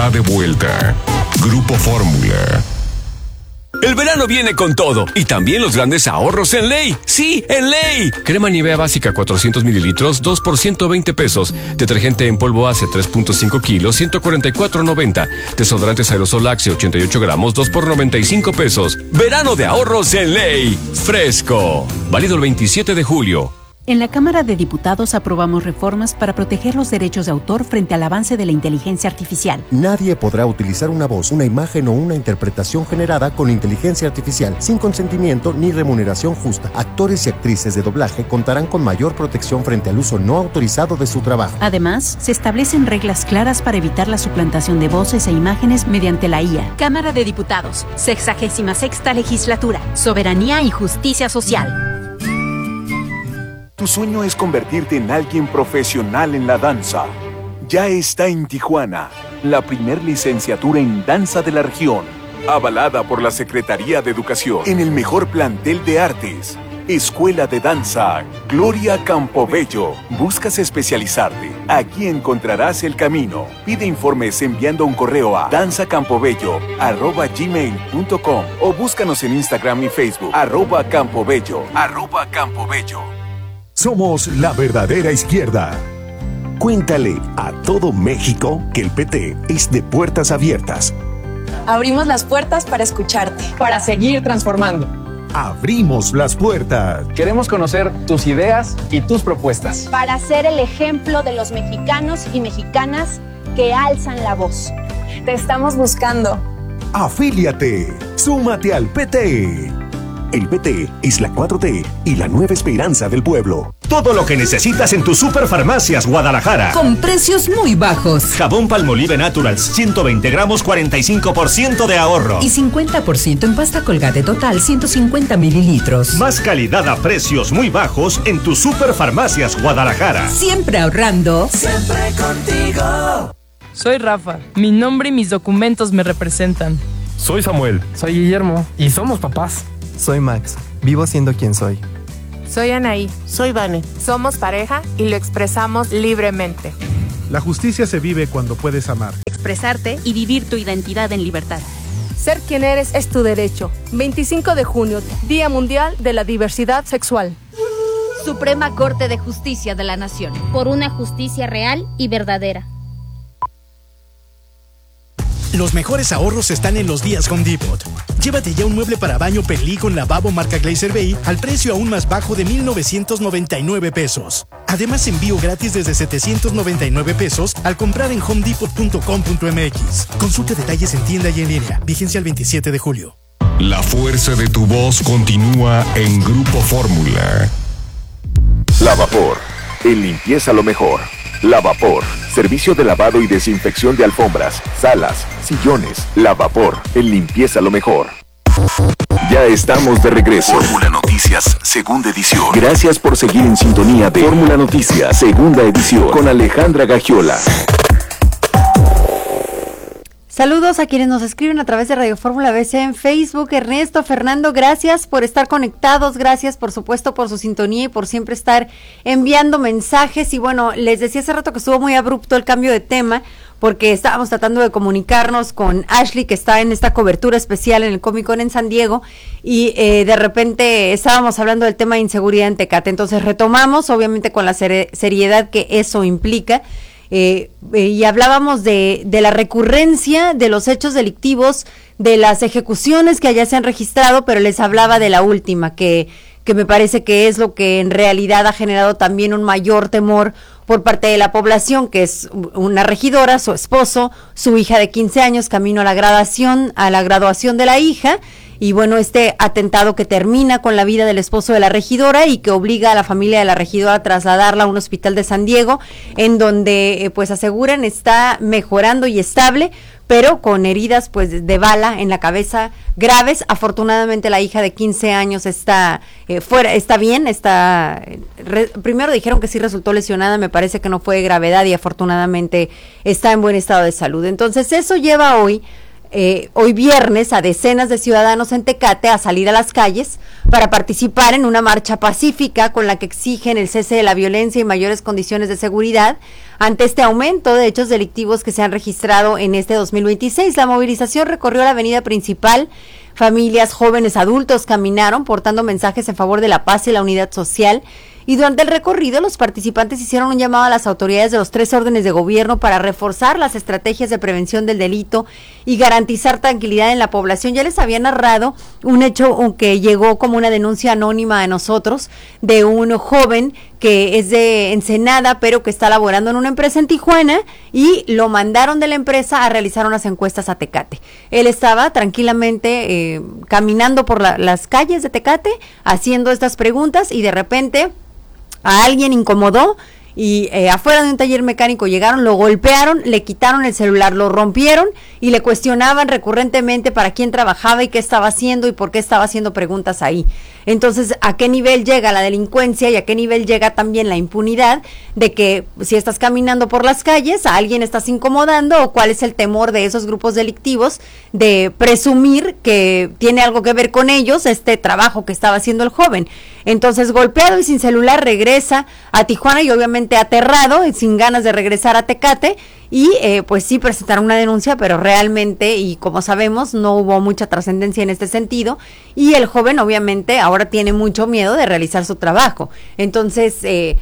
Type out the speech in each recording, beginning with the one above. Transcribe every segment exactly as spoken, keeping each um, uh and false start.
está de vuelta. Grupo Fórmula. El verano viene con todo y también los grandes ahorros en Ley. ¡Sí, en Ley! Crema Nivea básica cuatrocientos mililitros, dos por ciento veinte pesos. Detergente en polvo Ace tres punto cinco kilos, ciento cuarenta y cuatro noventa. Desodorantes Aerosol Axe ochenta y ocho gramos, dos por noventa y cinco pesos. Verano de ahorros en Ley. Fresco. Válido el veintisiete de julio. En la Cámara de Diputados aprobamos reformas para proteger los derechos de autor frente al avance de la inteligencia artificial. Nadie podrá utilizar una voz, una imagen o una interpretación generada con inteligencia artificial sin consentimiento ni remuneración justa. Actores y actrices de doblaje contarán con mayor protección frente al uso no autorizado de su trabajo. Además, se establecen reglas claras para evitar la suplantación de voces e imágenes mediante la I A. Cámara de Diputados, sexagésima sexta legislatura, soberanía y justicia social. Tu sueño es convertirte en alguien profesional en la danza. Ya está en Tijuana, la primer licenciatura en danza de la región, avalada por la Secretaría de Educación, en el mejor plantel de artes. Escuela de Danza Gloria Campobello. ¿Buscas especializarte? Aquí encontrarás el camino. Pide informes enviando un correo a danzacampobello arroba gmail punto com o búscanos en Instagram y Facebook arroba campobello arroba campobello. Somos la verdadera izquierda. Cuéntale a todo México que el P T es de puertas abiertas. Abrimos las puertas para escucharte. Para seguir transformando. Abrimos las puertas. Queremos conocer tus ideas y tus propuestas. Para ser el ejemplo de los mexicanos y mexicanas que alzan la voz. Te estamos buscando. Afíliate. Súmate al P T. El P T es la cuatro T y la nueva esperanza del pueblo. Todo lo que necesitas en tus Superfarmacias Guadalajara. Con precios muy bajos. Jabón Palmolive Naturals, ciento veinte gramos, cuarenta y cinco por ciento de ahorro. Y cincuenta por ciento en pasta Colgate Total, ciento cincuenta mililitros. Más calidad a precios muy bajos en tus Superfarmacias Guadalajara. Siempre ahorrando. Siempre contigo. Soy Rafa. Mi nombre y mis documentos me representan. Soy Samuel. Soy Guillermo. Y somos papás. Soy Max, vivo siendo quien soy. Soy Anaí. Soy Vane. Somos pareja y lo expresamos libremente. La justicia se vive cuando puedes amar. Expresarte y vivir tu identidad en libertad. Ser quien eres es tu derecho. veinticinco de junio, Día Mundial de la Diversidad Sexual. Suprema Corte de Justicia de la Nación. Por una justicia real y verdadera. Los mejores ahorros están en los días Home Depot. Llévate ya un mueble para baño Perlí con lavabo marca Glazer Bay al precio aún más bajo de mil novecientos noventa y nueve pesos. Además, envío gratis desde setecientos noventa y nueve pesos al comprar en home depot punto com punto m x. Consulte detalles en tienda y en línea. Vigencia el veintisiete de julio. La fuerza de tu voz continúa en Grupo Fórmula. Lavapor, en limpieza lo mejor. Lavapor, servicio de lavado y desinfección de alfombras, salas, sillones. Lavapor, en limpieza lo mejor. Ya estamos de regreso. Fórmula Noticias, segunda edición. Gracias por seguir en sintonía de Fórmula Noticias, segunda edición, con Alejandra Gagiola. Saludos a quienes nos escriben a través de Radio Fórmula B C en Facebook. Ernesto, Fernando, gracias por estar conectados, gracias por supuesto por su sintonía y por siempre estar enviando mensajes. Y bueno, les decía hace rato que estuvo muy abrupto el cambio de tema, porque estábamos tratando de comunicarnos con Ashley, que está en esta cobertura especial en el Comic Con en San Diego, y eh, de repente estábamos hablando del tema de inseguridad en Tecate. Entonces retomamos, obviamente con la ser- seriedad que eso implica. Eh, eh, y hablábamos de, de la recurrencia de los hechos delictivos, de las ejecuciones que allá se han registrado, pero les hablaba de la última, que, que me parece que es lo que en realidad ha generado también un mayor temor por parte de la población, que es una regidora, su esposo, su hija de quince años, camino a la graduación, a la graduación de la hija. Y bueno, este atentado que termina con la vida del esposo de la regidora y que obliga a la familia de la regidora a trasladarla a un hospital de San Diego, en donde eh, pues aseguran está mejorando y estable, pero con heridas pues de bala en la cabeza graves. Afortunadamente la hija de quince años está eh, fuera, está bien, está re, primero dijeron que sí resultó lesionada, me parece que no fue de gravedad y afortunadamente está en buen estado de salud. Entonces eso lleva hoy eh, hoy viernes a decenas de ciudadanos en Tecate a salir a las calles para participar en una marcha pacífica con la que exigen el cese de la violencia y mayores condiciones de seguridad ante este aumento de hechos delictivos que se han registrado en este dos mil veintiséis. La movilización recorrió la avenida principal. Familias, jóvenes, adultos caminaron portando mensajes en favor de la paz y la unidad social. Y durante el recorrido, los participantes hicieron un llamado a las autoridades de los tres órdenes de gobierno para reforzar las estrategias de prevención del delito y garantizar tranquilidad en la población. Ya les había narrado un hecho que llegó como una denuncia anónima a nosotros de un joven que es de Ensenada, pero que está laborando en una empresa en Tijuana, y lo mandaron de la empresa a realizar unas encuestas a Tecate. Él estaba tranquilamente eh, caminando por la, las calles de Tecate, haciendo estas preguntas, y de repente a alguien incomodó y eh, afuera de un taller mecánico llegaron, lo golpearon, le quitaron el celular, lo rompieron y le cuestionaban recurrentemente para quién trabajaba y qué estaba haciendo y por qué estaba haciendo preguntas ahí. Entonces, ¿a qué nivel llega la delincuencia y a qué nivel llega también la impunidad de que si estás caminando por las calles, a alguien estás incomodando, o cuál es el temor de esos grupos delictivos de presumir que tiene algo que ver con ellos este trabajo que estaba haciendo el joven? Entonces, golpeado y sin celular, regresa a Tijuana y obviamente aterrado y sin ganas de regresar a Tecate, y eh, pues sí presentaron una denuncia, pero realmente, y como sabemos, no hubo mucha trascendencia en este sentido, y el joven obviamente ahora tiene mucho miedo de realizar su trabajo. Entonces, eh,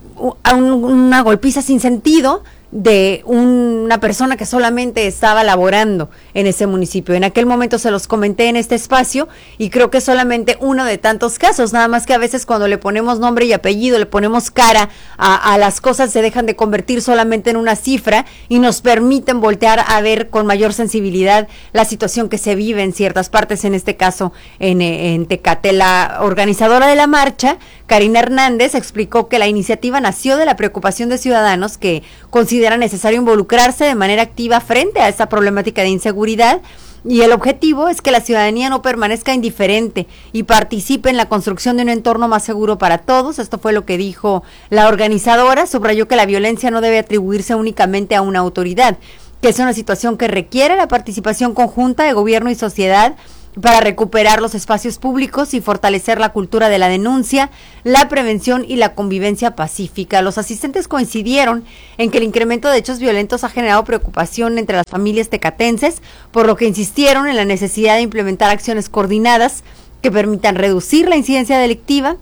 un, una golpiza sin sentido de una persona que solamente estaba laborando en ese municipio. En aquel momento se los comenté en este espacio y creo que es solamente uno de tantos casos, nada más que a veces cuando le ponemos nombre y apellido, le ponemos cara a, a las cosas, se dejan de convertir solamente en una cifra y nos permiten voltear a ver con mayor sensibilidad la situación que se vive en ciertas partes, en este caso en, en Tecate. La organizadora de la marcha, Karina Hernández, explicó que la iniciativa nació de la preocupación de ciudadanos que consideran era necesario involucrarse de manera activa frente a esta problemática de inseguridad, y el objetivo es que la ciudadanía no permanezca indiferente y participe en la construcción de un entorno más seguro para todos. Esto fue lo que dijo la organizadora. Subrayó que la violencia no debe atribuirse únicamente a una autoridad, que es una situación que requiere la participación conjunta de gobierno y sociedad para recuperar los espacios públicos y fortalecer la cultura de la denuncia, la prevención y la convivencia pacífica. Los asistentes coincidieron en que el incremento de hechos violentos ha generado preocupación entre las familias tecatenses, por lo que insistieron en la necesidad de implementar acciones coordinadas que permitan reducir la incidencia delictiva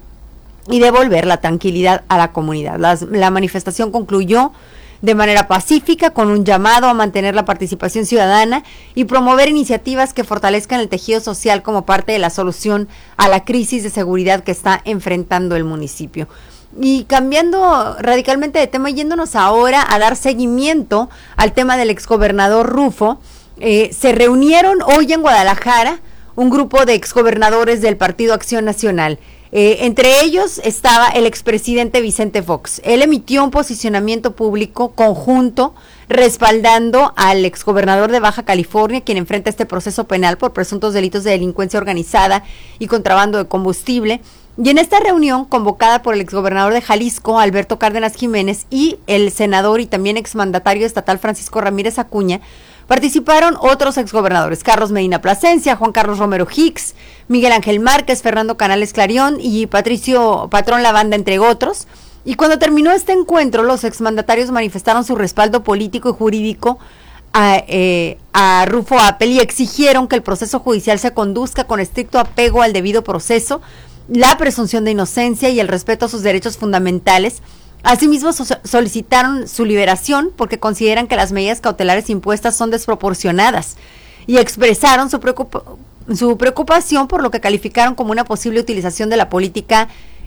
y devolver la tranquilidad a la comunidad. Las, la manifestación concluyó de manera pacífica con un llamado a mantener la participación ciudadana y promover iniciativas que fortalezcan el tejido social como parte de la solución a la crisis de seguridad que está enfrentando el municipio. Y cambiando radicalmente de tema, yéndonos ahora a dar seguimiento al tema del exgobernador Rufo, eh, se reunieron hoy en Guadalajara un grupo de exgobernadores del Partido Acción Nacional. Eh, entre ellos estaba el expresidente Vicente Fox. Él emitió un posicionamiento público conjunto respaldando al exgobernador de Baja California, quien enfrenta este proceso penal por presuntos delitos de delincuencia organizada y contrabando de combustible. Y en esta reunión, convocada por el exgobernador de Jalisco, Alberto Cárdenas Jiménez, y el senador y también exmandatario estatal Francisco Ramírez Acuña, participaron otros exgobernadores: Carlos Medina Plasencia, Juan Carlos Romero Hicks, Miguel Ángel Márquez, Fernando Canales Clarión y Patricio Patrón Lavanda, entre otros. Y cuando terminó este encuentro, los exmandatarios manifestaron su respaldo político y jurídico a, eh, a Rufo Appel y exigieron que el proceso judicial se conduzca con estricto apego al debido proceso, la presunción de inocencia y el respeto a sus derechos fundamentales. Asimismo, so- solicitaron su liberación porque consideran que las medidas cautelares impuestas son desproporcionadas, y expresaron su, preocup- su preocupación por lo que calificaron como una posible utilización de la política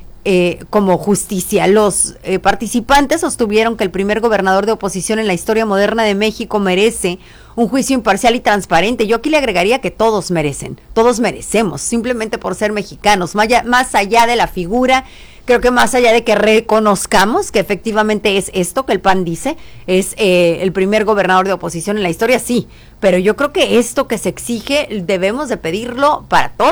eh, como justicia. Los eh, participantes sostuvieron que el primer gobernador de oposición en la historia moderna de México merece un juicio imparcial y transparente. Yo aquí le agregaría que todos merecen, todos merecemos, simplemente por ser mexicanos, más allá, más allá de la figura. Creo que más allá de que reconozcamos que efectivamente es esto que el P A N dice, es eh, el primer gobernador de oposición en la historia, sí, pero yo creo que esto que se exige debemos de pedirlo para todos,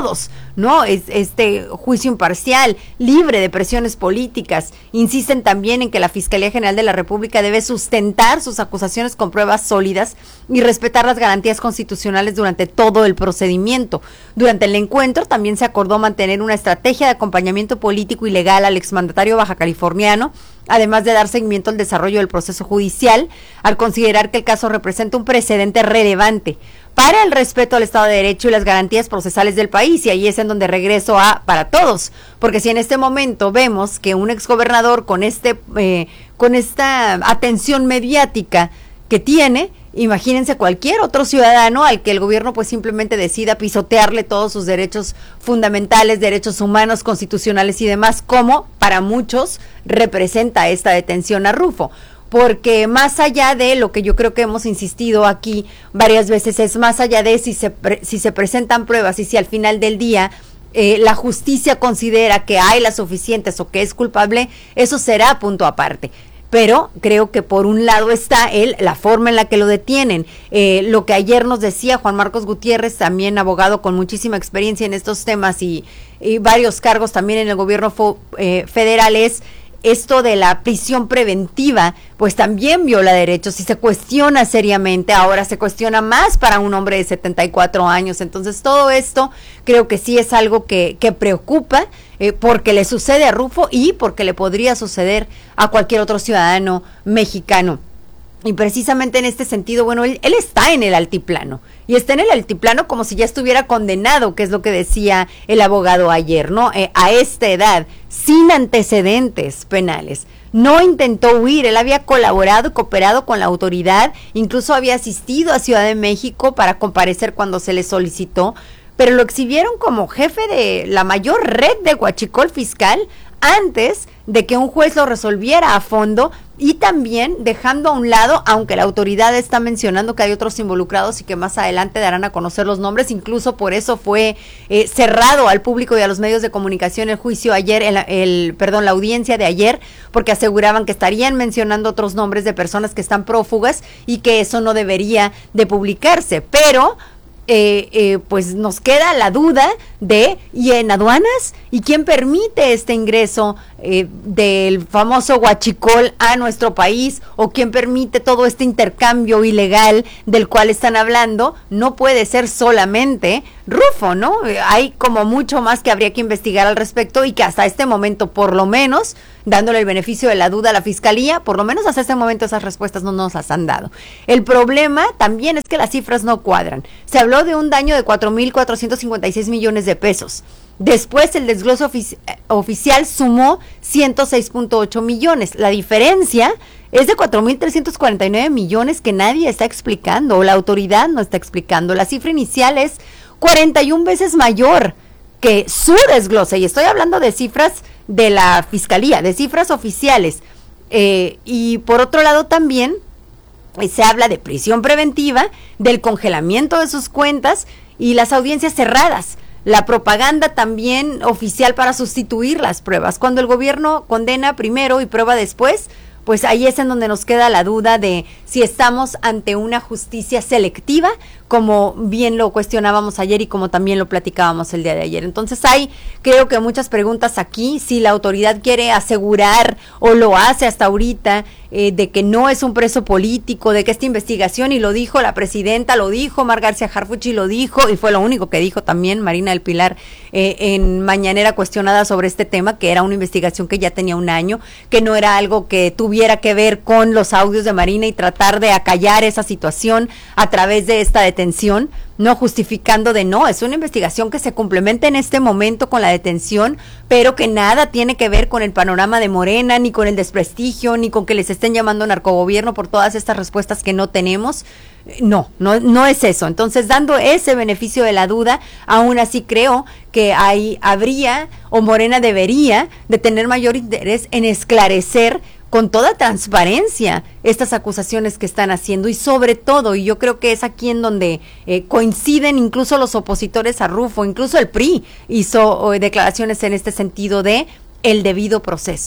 ¿no? Es, este juicio imparcial, libre de presiones políticas. Insisten también en que la Fiscalía General de la República debe sustentar sus acusaciones con pruebas sólidas y respetar las garantías constitucionales durante todo el procedimiento. Durante el encuentro también se acordó mantener una estrategia de acompañamiento político y legal al exmandatario baja californiano, además de dar seguimiento al desarrollo del proceso judicial, al considerar que el caso representa un precedente relevante para el respeto al Estado de Derecho y las garantías procesales del país, y ahí es en donde regreso a para todos, porque si en este momento vemos que un exgobernador con este eh, con esta atención mediática que tiene, imagínense cualquier otro ciudadano al que el gobierno pues simplemente decida pisotearle todos sus derechos fundamentales, derechos humanos, constitucionales y demás, como para muchos representa esta detención a Rufo. Porque más allá de lo que yo creo que hemos insistido aquí varias veces, es más allá de si se, pre, si se presentan pruebas y si al final del día eh, la justicia considera que hay las suficientes o que es culpable, eso será punto aparte. Pero creo que por un lado está él, la forma en la que lo detienen, eh, lo que ayer nos decía Juan Marcos Gutiérrez, también abogado con muchísima experiencia en estos temas y, y varios cargos también en el gobierno fo, eh, federal, es esto de la prisión preventiva, pues también viola derechos y se cuestiona seriamente, ahora se cuestiona más para un hombre de setenta y cuatro años, entonces todo esto creo que sí es algo que, que preocupa, eh, porque le sucede a Rufo y porque le podría suceder a cualquier otro ciudadano mexicano. Y precisamente en este sentido, bueno, él, él está en el altiplano, y está en el altiplano como si ya estuviera condenado, que es lo que decía el abogado ayer, ¿no? Eh, a esta edad, sin antecedentes penales. No intentó huir, él había colaborado y cooperado con la autoridad, incluso había asistido a Ciudad de México para comparecer cuando se le solicitó, pero lo exhibieron como jefe de la mayor red de huachicol fiscal antes de que un juez lo resolviera a fondo, y también dejando a un lado, aunque la autoridad está mencionando que hay otros involucrados y que más adelante darán a conocer los nombres, incluso por eso fue eh, cerrado al público y a los medios de comunicación el juicio ayer, el, el perdón, la audiencia de ayer, porque aseguraban que estarían mencionando otros nombres de personas que están prófugas y que eso no debería de publicarse, pero Eh, eh, pues nos queda la duda de, ¿y en aduanas? ¿Y quién permite este ingreso eh, del famoso huachicol a nuestro país? ¿O quién permite todo este intercambio ilegal del cual están hablando? No puede ser solamente Rufo, ¿no? Eh, hay como mucho más que habría que investigar al respecto, y que hasta este momento, por lo menos, dándole el beneficio de la duda a la fiscalía, por lo menos hasta este momento esas respuestas no nos las han dado. El problema también es que las cifras no cuadran. Se habló de un daño de cuatro mil cuatrocientos cincuenta y seis millones de pesos. Después el desgloso ofici- oficial sumó ciento seis punto ocho millones. La diferencia es de cuatro mil trescientos cuarenta y nueve millones que nadie está explicando, o la autoridad no está explicando. La cifra inicial es cuarenta y una veces mayor que su desglose, y estoy hablando de cifras de la fiscalía, de cifras oficiales, eh, y por otro lado también eh, se habla de prisión preventiva, del congelamiento de sus cuentas y las audiencias cerradas, la propaganda también oficial para sustituir las pruebas. Cuando el gobierno condena primero y prueba después, pues ahí es en donde nos queda la duda de si estamos ante una justicia selectiva, como bien lo cuestionábamos ayer y como también lo platicábamos el día de ayer. Entonces hay, creo que muchas preguntas aquí, si la autoridad quiere asegurar o lo hace hasta ahorita, eh, de que no es un preso político, de que esta investigación, y lo dijo la presidenta, lo dijo Mar García Harfuch, lo dijo, y fue lo único que dijo también Marina del Pilar eh, en Mañanera cuestionada sobre este tema, que era una investigación que ya tenía un año, que no era algo que tuviera que ver con los audios de Marina y tratar de acallar esa situación a través de esta detención, no justificando de no, es una investigación que se complementa en este momento con la detención, pero que nada tiene que ver con el panorama de Morena, ni con el desprestigio, ni con que les estén llamando narcogobierno por todas estas respuestas que no tenemos. No, no, no es eso. Entonces, dando ese beneficio de la duda, aún así creo que hay, habría, o Morena debería de tener mayor interés en esclarecer con toda transparencia estas acusaciones que están haciendo, y sobre todo, y yo creo que es aquí en donde eh, coinciden incluso los opositores a Rufo, incluso el P R I hizo eh, declaraciones en este sentido de el debido proceso.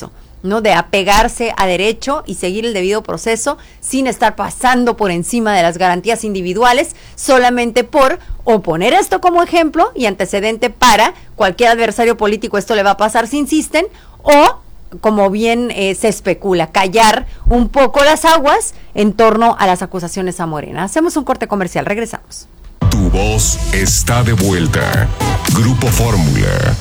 ¿no? De apegarse a derecho y seguir el debido proceso sin estar pasando por encima de las garantías individuales solamente por o poner esto como ejemplo y antecedente para cualquier adversario político. Esto le va a pasar si insisten, o como bien eh, se especula, callar un poco las aguas en torno a las acusaciones a Morena. Hacemos un corte comercial, regresamos. Tu voz está de vuelta. Grupo Fórmula.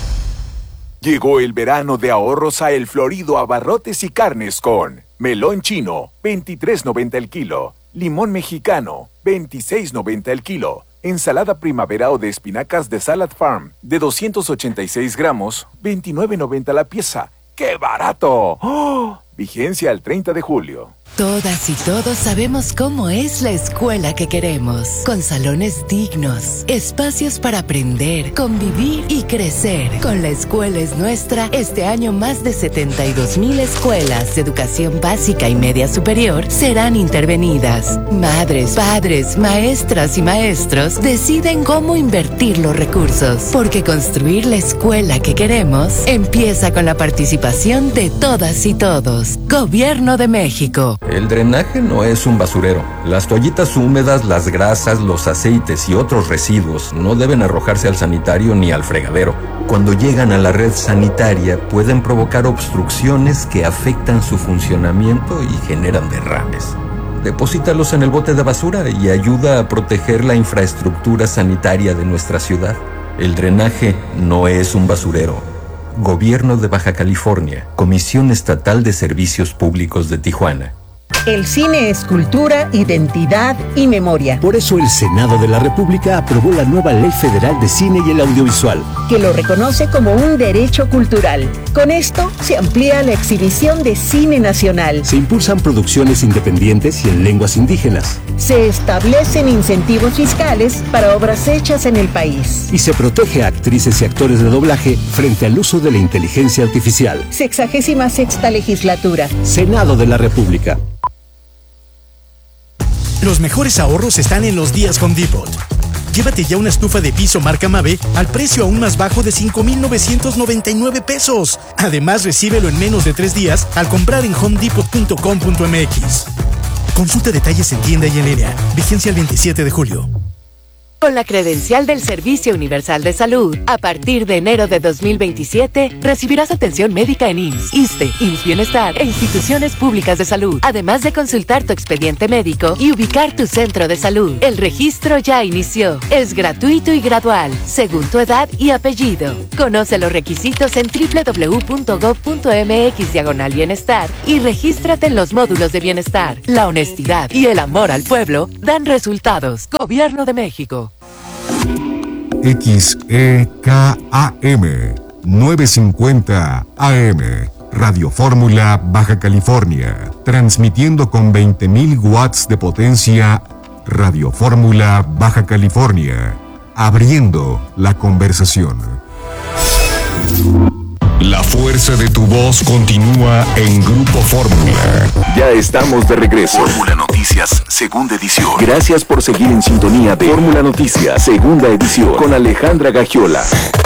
Llegó el verano de ahorros a El Florido Abarrotes y Carnes con melón chino, veintitrés noventa el kilo, limón mexicano, veintiséis noventa el kilo, ensalada primavera o de espinacas de Salad Farm de doscientos ochenta y seis gramos, veintinueve noventa la pieza. ¡Qué barato! ¡Oh! Vigencia al treinta de julio. Todas y todos sabemos cómo es la escuela que queremos, con salones dignos, espacios para aprender, convivir y crecer. Con La Escuela es Nuestra, este año más de setenta y dos mil escuelas de educación básica y media superior serán intervenidas. Madres, padres, maestras y maestros deciden cómo invertir los recursos, porque construir la escuela que queremos empieza con la participación de todas y todos. Gobierno de México. El drenaje no es un basurero. Las toallitas húmedas, las grasas, los aceites y otros residuos no deben arrojarse al sanitario ni al fregadero. Cuando llegan a la red sanitaria pueden provocar obstrucciones que afectan su funcionamiento y generan derrames. Deposítalos en el bote de basura y ayuda a proteger la infraestructura sanitaria de nuestra ciudad. El drenaje no es un basurero. Gobierno de Baja California, Comisión Estatal de Servicios Públicos de Tijuana. El cine es cultura, identidad y memoria. Por eso el Senado de la República aprobó la nueva Ley Federal de Cine y el Audiovisual, que lo reconoce como un derecho cultural. Con esto se amplía la exhibición de cine nacional. Se impulsan producciones independientes y en lenguas indígenas. Se establecen incentivos fiscales para obras hechas en el país. Y se protege a actrices y actores de doblaje frente al uso de la inteligencia artificial. Sexagésima sexta legislatura. Senado de la República. Los mejores ahorros están en los días Home Depot. Llévate ya una estufa de piso marca Mave al precio aún más bajo de cinco mil novecientos noventa y nueve pesos. Además, recíbelo en menos de tres días al comprar en home depot punto com punto m x. Consulta detalles en tienda y en línea. Vigencia el veintisiete de julio. Con la credencial del Servicio Universal de Salud, a partir de enero de dos mil veintisiete, recibirás atención médica en I M S S, ISSSTE, I M S S Bienestar e instituciones públicas de salud, además de consultar tu expediente médico y ubicar tu centro de salud. El registro ya inició. Es gratuito y gradual, según tu edad y apellido. Conoce los requisitos en doble u doble u doble u punto gob punto m x diagonal bienestar y regístrate en los módulos de bienestar. La honestidad y el amor al pueblo dan resultados. Gobierno de México. X E K A M novecientos cincuenta A M Radio Fórmula Baja California, transmitiendo con veinte mil watts de potencia. Radio Fórmula Baja California, abriendo la conversación. La fuerza de tu voz continúa en Grupo Fórmula. Ya estamos de regreso. Fórmula Noticias, segunda edición. Gracias por seguir en sintonía de Fórmula Noticias, segunda edición, con Alejandra Gagiola.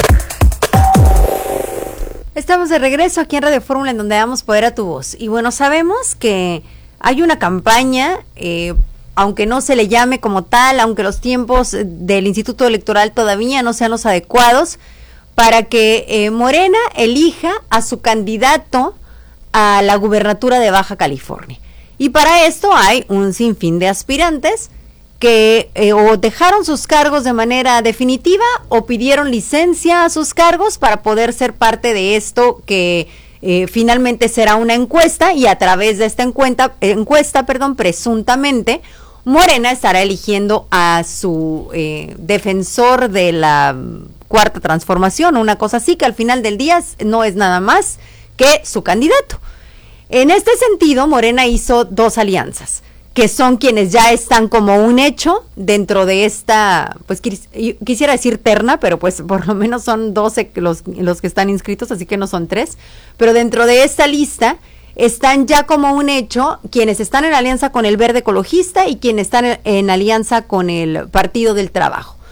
Estamos de regreso aquí en Radio Fórmula, en donde damos poder a tu voz. Y bueno, sabemos que hay una campaña, eh, aunque no se le llame como tal, aunque los tiempos del Instituto Electoral todavía no sean los adecuados, para que eh, Morena elija a su candidato a la gubernatura de Baja California. Y para esto hay un sinfín de aspirantes que eh, o dejaron sus cargos de manera definitiva o pidieron licencia a sus cargos para poder ser parte de esto que eh, finalmente será una encuesta, y a través de esta encuesta, encuesta perdón, presuntamente Morena estará eligiendo a su eh, defensor de la Cuarta Transformación, una cosa así, que al final del día no es nada más que su candidato. En este sentido, Morena hizo dos alianzas, que son quienes ya están como un hecho dentro de esta, pues quisiera decir terna, pero pues por lo menos son doce los, los que están inscritos, así que no son tres, pero dentro de esta lista están ya como un hecho quienes están en alianza con el Verde Ecologista y quienes están en, en alianza con el Partido del Trabajo.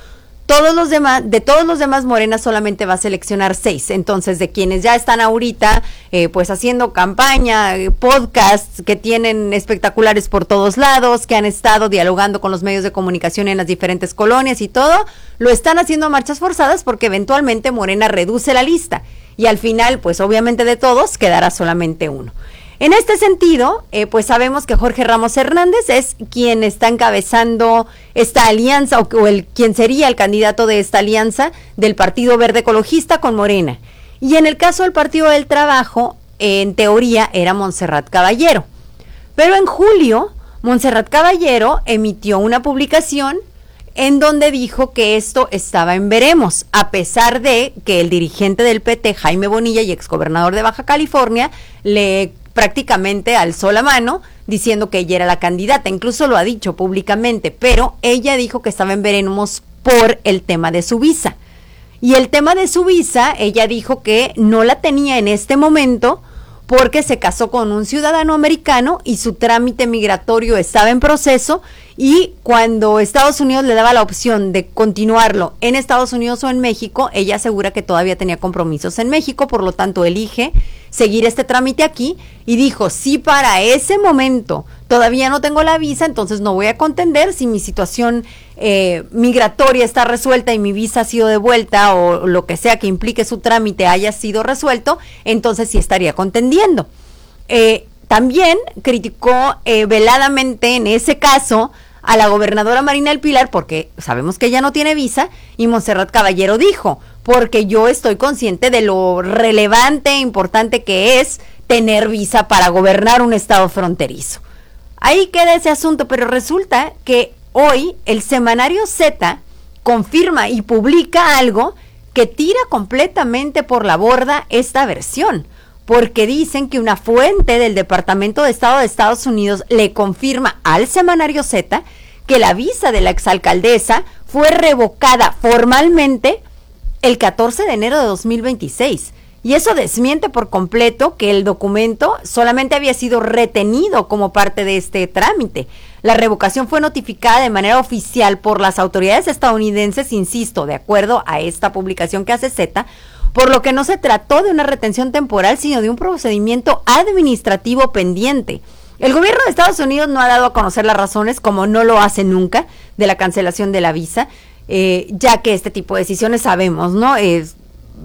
todos los demás, de todos los demás, Morena solamente va a seleccionar seis. Entonces, de quienes ya están ahorita, eh, pues haciendo campaña, eh, podcasts que tienen espectaculares por todos lados, que han estado dialogando con los medios de comunicación en las diferentes colonias y todo, lo están haciendo a marchas forzadas porque eventualmente Morena reduce la lista. Y al final, pues obviamente de todos, quedará solamente uno. En este sentido, eh, pues sabemos que Jorge Ramos Hernández es quien está encabezando esta alianza, o, o el quien sería el candidato de esta alianza del Partido Verde Ecologista con Morena. Y en el caso del Partido del Trabajo, eh, en teoría era Montserrat Caballero. Pero en julio, Montserrat Caballero emitió una publicación en donde dijo que esto estaba en veremos, a pesar de que el dirigente del P T, Jaime Bonilla, y exgobernador de Baja California, le prácticamente alzó la mano diciendo que ella era la candidata, incluso lo ha dicho públicamente, pero ella dijo que estaba en veremos por el tema de su visa. Y el tema de su visa, ella dijo que no la tenía en este momento porque se casó con un ciudadano americano y su trámite migratorio estaba en proceso, y cuando Estados Unidos le daba la opción de continuarlo en Estados Unidos o en México, ella asegura que todavía tenía compromisos en México, por lo tanto elige seguir este trámite aquí, y dijo, si para ese momento todavía no tengo la visa, entonces no voy a contender. Si mi situación eh, migratoria está resuelta y mi visa ha sido devuelta, o lo que sea que implique su trámite haya sido resuelto, entonces sí estaría contendiendo. Eh, también criticó eh, veladamente en ese caso a la gobernadora Marina del Pilar, porque sabemos que ella no tiene visa, y Montserrat Caballero dijo, porque yo estoy consciente de lo relevante e importante que es tener visa para gobernar un estado fronterizo. Ahí queda ese asunto, pero resulta que hoy el semanario Z confirma y publica algo que tira completamente por la borda esta versión, porque dicen que una fuente del Departamento de Estado de Estados Unidos le confirma al semanario Z que la visa de la exalcaldesa fue revocada formalmente el catorce de enero de dos mil veintiséis. Y eso desmiente por completo que el documento solamente había sido retenido como parte de este trámite. La revocación fue notificada de manera oficial por las autoridades estadounidenses, insisto, de acuerdo a esta publicación que hace Z, por lo que no se trató de una retención temporal, sino de un procedimiento administrativo pendiente. El gobierno de Estados Unidos no ha dado a conocer las razones, como no lo hace nunca, de la cancelación de la visa, eh, ya que este tipo de decisiones sabemos, ¿no? Es,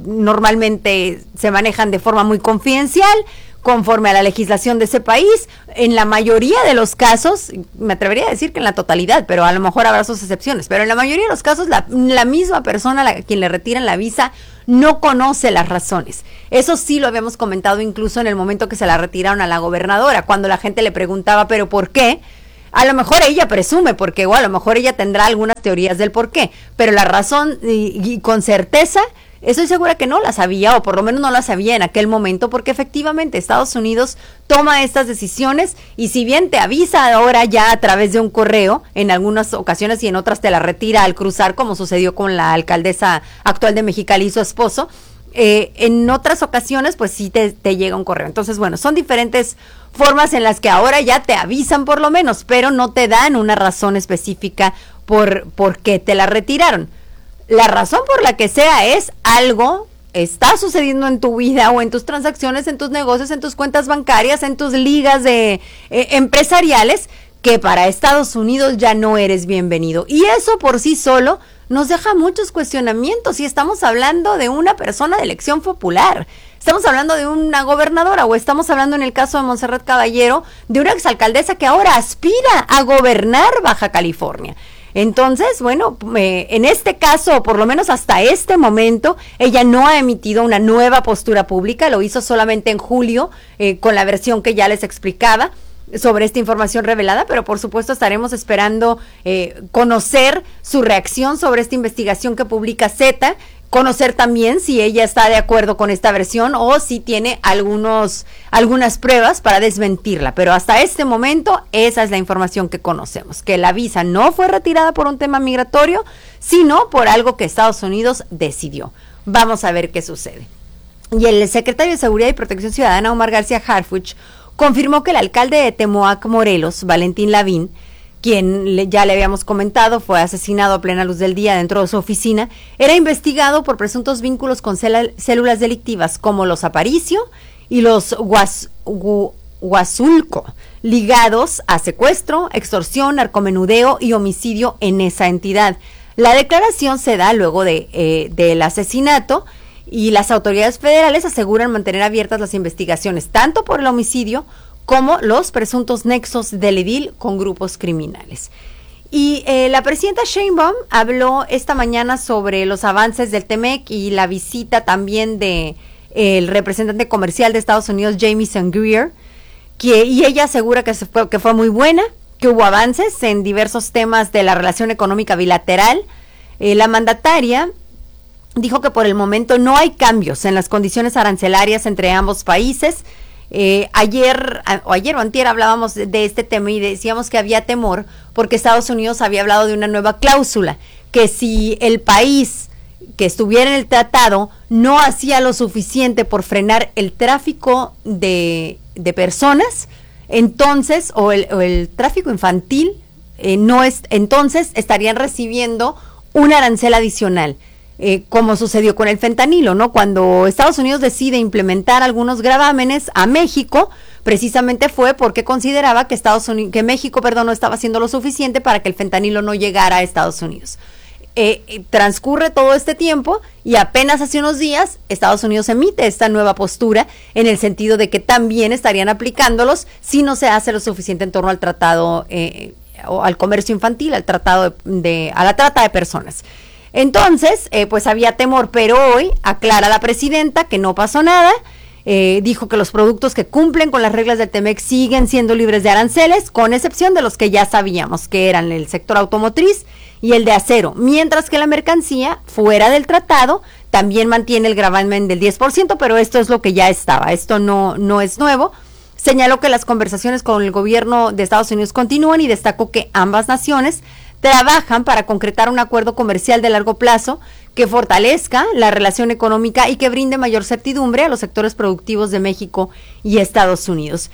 normalmente se manejan de forma muy confidencial, conforme a la legislación de ese país. En la mayoría de los casos, me atrevería a decir que en la totalidad, pero a lo mejor habrá sus excepciones, pero en la mayoría de los casos la, la misma persona a quien le retiran la visa no conoce las razones. Eso sí lo habíamos comentado incluso en el momento que se la retiraron a la gobernadora, cuando la gente le preguntaba, ¿pero por qué? A lo mejor ella presume por qué, o a lo mejor ella tendrá algunas teorías del por qué, pero la razón, y, y con certeza, estoy segura que no la sabía, o por lo menos no la sabía en aquel momento, porque efectivamente Estados Unidos toma estas decisiones, y si bien te avisa ahora ya a través de un correo, en algunas ocasiones, y en otras te la retira al cruzar, como sucedió con la alcaldesa actual de Mexicali y su esposo, eh, en otras ocasiones pues sí te, te llega un correo. Entonces, bueno, son diferentes formas en las que ahora ya te avisan por lo menos, pero no te dan una razón específica por, por qué te la retiraron. La razón por la que sea es algo está sucediendo en tu vida o en tus transacciones, en tus negocios, en tus cuentas bancarias, en tus ligas de eh, empresariales, que para Estados Unidos ya no eres bienvenido. Y eso por sí solo nos deja muchos cuestionamientos, y estamos hablando de una persona de elección popular. Estamos hablando de una gobernadora, o estamos hablando, en el caso de Montserrat Caballero, de una exalcaldesa que ahora aspira a gobernar Baja California. Entonces, bueno, eh, en este caso, o por lo menos hasta este momento, ella no ha emitido una nueva postura pública, lo hizo solamente en julio, eh, con la versión que ya les explicaba sobre esta información revelada, pero por supuesto estaremos esperando eh, conocer su reacción sobre esta investigación que publica Z, conocer también si ella está de acuerdo con esta versión o si tiene algunos algunas pruebas para desmentirla, pero hasta este momento esa es la información que conocemos, que la visa no fue retirada por un tema migratorio, sino por algo que Estados Unidos decidió. Vamos a ver qué sucede. Y el secretario de Seguridad y Protección Ciudadana, Omar García Harfuch, confirmó que el alcalde de Temoac, Morelos, Valentín Lavín, quien le, ya le habíamos comentado, fue asesinado a plena luz del día dentro de su oficina, era investigado por presuntos vínculos con cel- células delictivas como los Aparicio y los Guas, Gu, Guazulco, ligados a secuestro, extorsión, narcomenudeo y homicidio en esa entidad. La declaración se da luego de, eh, del asesinato y las autoridades federales aseguran mantener abiertas las investigaciones tanto por el homicidio como los presuntos nexos del edil con grupos criminales. Y eh, la presidenta Sheinbaum habló esta mañana sobre los avances del T-M E C y la visita también de eh, el representante comercial de Estados Unidos, Jamieson Greer, que, y ella asegura que, se fue, que fue muy buena, que hubo avances en diversos temas de la relación económica bilateral. Eh, la mandataria dijo que por el momento no hay cambios en las condiciones arancelarias entre ambos países. Eh, ayer o ayer o antier hablábamos de, de este tema y decíamos que había temor porque Estados Unidos había hablado de una nueva cláusula, que si el país que estuviera en el tratado no hacía lo suficiente por frenar el tráfico de, de personas, entonces, o el, o el tráfico infantil, eh, no es, entonces estarían recibiendo un arancel adicional. Eh, como sucedió con el fentanilo, ¿no? Cuando Estados Unidos decide implementar algunos gravámenes a México, precisamente fue porque consideraba que Estados Unidos, que México, perdón, no estaba haciendo lo suficiente para que el fentanilo no llegara a Estados Unidos. Eh, eh, transcurre todo este tiempo y apenas hace unos días Estados Unidos emite esta nueva postura en el sentido de que también estarían aplicándolos si no se hace lo suficiente en torno al tratado eh, o al comercio infantil, al tratado de, de a la trata de personas. Entonces, eh, pues había temor, pero hoy aclara la presidenta que no pasó nada, eh, dijo que los productos que cumplen con las reglas del T M E C siguen siendo libres de aranceles, con excepción de los que ya sabíamos, que eran el sector automotriz y el de acero, mientras que la mercancía fuera del tratado también mantiene el gravamen del diez por ciento, pero esto es lo que ya estaba, esto no, no es nuevo. Señaló que las conversaciones con el gobierno de Estados Unidos continúan y destacó que ambas naciones trabajan para concretar un acuerdo comercial de largo plazo que fortalezca la relación económica y que brinde mayor certidumbre a los sectores productivos de México y Estados Unidos.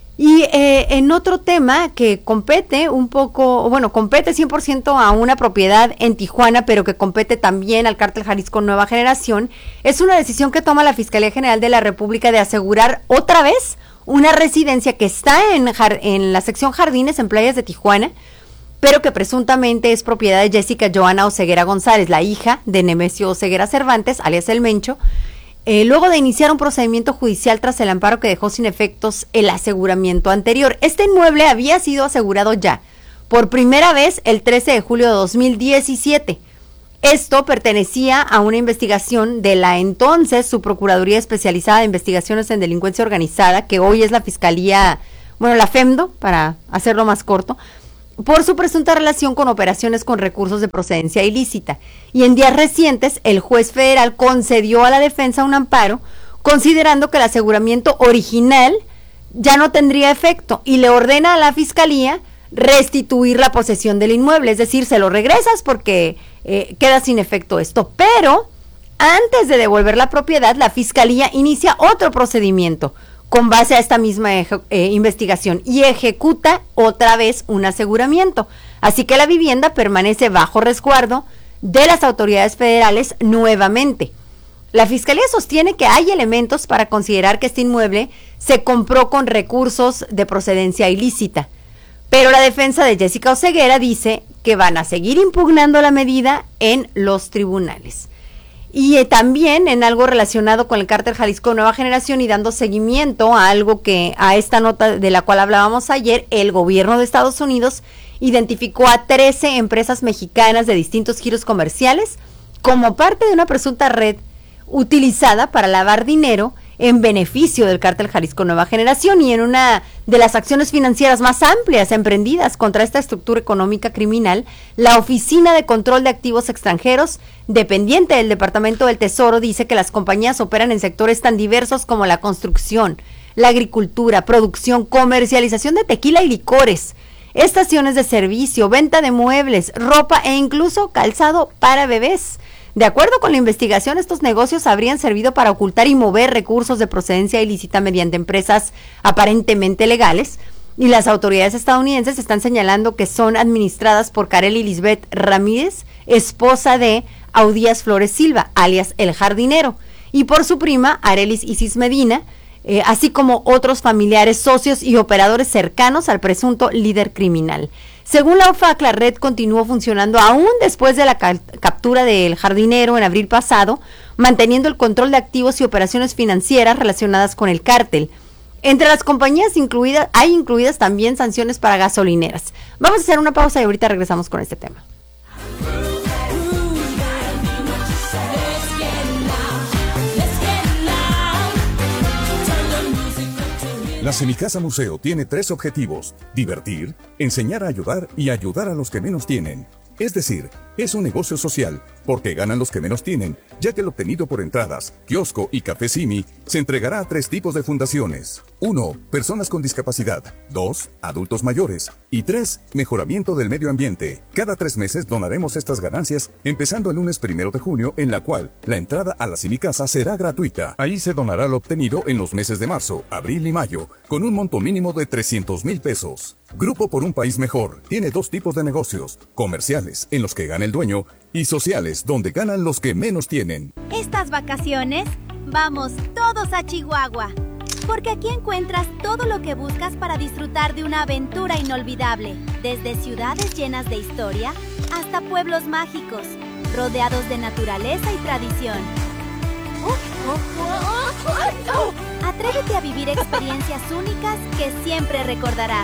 Y eh, en otro tema que compete un poco, bueno, compete cien por ciento a una propiedad en Tijuana, pero que compete también al Cártel Jalisco Nueva Generación, es una decisión que toma la Fiscalía General de la República de asegurar otra vez una residencia que está en, en la sección Jardines en Playas de Tijuana, pero que presuntamente es propiedad de Jessica Joana Oseguera González, la hija de Nemesio Oseguera Cervantes, alias El Mencho, eh, luego de iniciar un procedimiento judicial tras el amparo que dejó sin efectos el aseguramiento anterior. Este inmueble había sido asegurado ya por primera vez el trece de julio de dos mil diecisiete. Esto pertenecía a una investigación de la entonces Subprocuraduría Especializada de Investigaciones en Delincuencia Organizada, que hoy es la Fiscalía, bueno, la FEMDO, para hacerlo más corto, por su presunta relación con operaciones con recursos de procedencia ilícita. Y en días recientes, el juez federal concedió a la defensa un amparo, considerando que el aseguramiento original ya no tendría efecto y le ordena a la fiscalía restituir la posesión del inmueble, es decir, se lo regresas porque eh, queda sin efecto esto. Pero antes de devolver la propiedad, la fiscalía inicia otro procedimiento con base a esta misma eje, eh, investigación y ejecuta otra vez un aseguramiento. Así que la vivienda permanece bajo resguardo de las autoridades federales nuevamente. La Fiscalía sostiene que hay elementos para considerar que este inmueble se compró con recursos de procedencia ilícita, pero la defensa de Jessica Oseguera dice que van a seguir impugnando la medida en los tribunales. Y eh, también en algo relacionado con el Cártel Jalisco Nueva Generación y dando seguimiento a algo que, a esta nota de la cual hablábamos ayer, el gobierno de Estados Unidos identificó a trece empresas mexicanas de distintos giros comerciales como parte de una presunta red utilizada para lavar dinero en beneficio del Cártel Jalisco Nueva Generación y en una de las acciones financieras más amplias emprendidas contra esta estructura económica criminal. La Oficina de Control de Activos Extranjeros, dependiente del Departamento del Tesoro, dice que las compañías operan en sectores tan diversos como la construcción, la agricultura, producción, comercialización de tequila y licores, estaciones de servicio, venta de muebles, ropa e incluso calzado para bebés. De acuerdo con la investigación, estos negocios habrían servido para ocultar y mover recursos de procedencia ilícita mediante empresas aparentemente legales, y las autoridades estadounidenses están señalando que son administradas por Kareli Lisbeth Ramírez, esposa de Audías Flores Silva, alias El Jardinero, y por su prima Arelis Isis Medina, eh, así como otros familiares, socios y operadores cercanos al presunto líder criminal. Según la O F A C, la red continuó funcionando aún después de la ca- captura del Jardinero en abril pasado, manteniendo el control de activos y operaciones financieras relacionadas con el cártel. Entre las compañías incluidas, hay incluidas también sanciones para gasolineras. Vamos a hacer una pausa y ahorita regresamos con este tema. La Semicasa Museo tiene tres objetivos: divertir, enseñar a ayudar y ayudar a los que menos tienen. Es decir, es un negocio social, porque ganan los que menos tienen, ya que el obtenido por entradas, kiosco y café Simi se entregará a tres tipos de fundaciones. uno. Personas con discapacidad. dos. Adultos mayores. Y tres. Mejoramiento del medio ambiente. Cada tres meses donaremos estas ganancias, empezando el lunes primero de junio, en la cual la entrada a la Semicasa será gratuita. Ahí se donará lo obtenido en los meses de marzo, abril y mayo, con un monto mínimo de trescientos mil pesos. Grupo por un País Mejor tiene dos tipos de negocios: comerciales, en los que gana el dueño, y sociales, donde ganan los que menos tienen. Estas vacaciones, vamos todos a Chihuahua, porque aquí encuentras todo lo que buscas para disfrutar de una aventura inolvidable, desde ciudades llenas de historia hasta pueblos mágicos, rodeados de naturaleza y tradición. Atrévete a vivir experiencias únicas que siempre recordarás.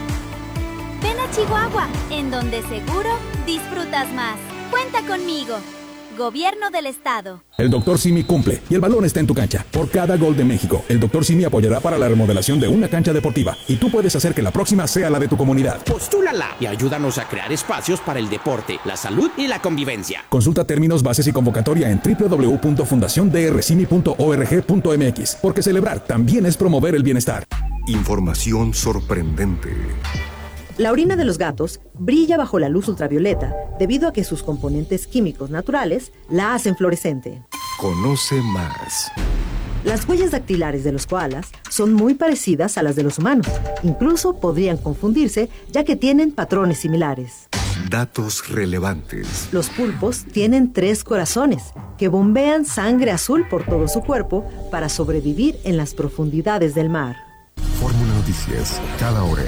Ven a Chihuahua, en donde seguro disfrutas más. Cuenta conmigo. Gobierno del Estado. El doctor Simi cumple y el balón está en tu cancha. Por cada gol de México, el doctor Simi apoyará para la remodelación de una cancha deportiva. Y tú puedes hacer que la próxima sea la de tu comunidad. Postúlala y ayúdanos a crear espacios para el deporte, la salud y la convivencia. Consulta términos, bases y convocatoria en doble u doble u doble u punto fundación d r simi punto org punto m x, porque celebrar también es promover el bienestar. Información sorprendente. La orina de los gatos brilla bajo la luz ultravioleta debido a que sus componentes químicos naturales la hacen fluorescente. Conoce más. Las huellas dactilares de los koalas son muy parecidas a las de los humanos. Incluso podrían confundirse, ya que tienen patrones similares. Datos relevantes. Los pulpos tienen tres corazones que bombean sangre azul por todo su cuerpo para sobrevivir en las profundidades del mar. Fórmula Noticias, cada hora.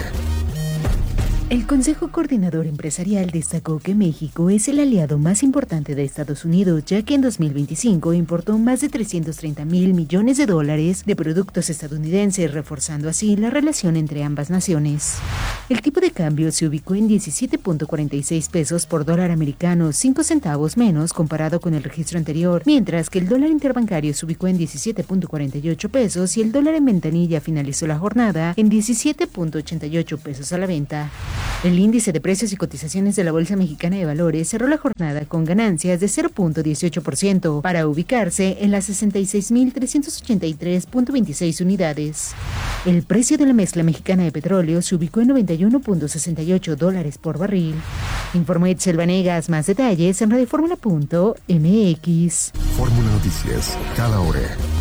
El Consejo Coordinador Empresarial destacó que México es el aliado más importante de Estados Unidos, ya que en dos mil veinticinco importó más de trescientos treinta mil millones de dólares de productos estadounidenses, reforzando así la relación entre ambas naciones. El tipo de cambio se ubicó en diecisiete punto cuarenta y seis pesos por dólar americano, cinco centavos menos comparado con el registro anterior, mientras que el dólar interbancario se ubicó en diecisiete punto cuarenta y ocho pesos y el dólar en ventanilla finalizó la jornada en diecisiete punto ochenta y ocho pesos a la venta. El índice de precios y cotizaciones de la Bolsa Mexicana de Valores cerró la jornada con ganancias de cero punto dieciocho por ciento para ubicarse en las sesenta y seis mil trescientos ochenta y tres punto veintiséis unidades. El precio de la mezcla mexicana de petróleo se ubicó en noventa y uno punto sesenta y ocho dólares por barril. Informó Itzel Vanegas. Más detalles en radioformula punto m x. Fórmula Noticias, cada hora.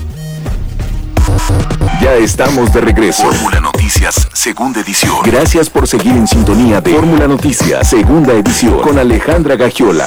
Ya estamos de regreso. Fórmula Noticias, segunda edición. Gracias por seguir en sintonía de Fórmula Noticias, segunda edición, con Alejandra Gagiola.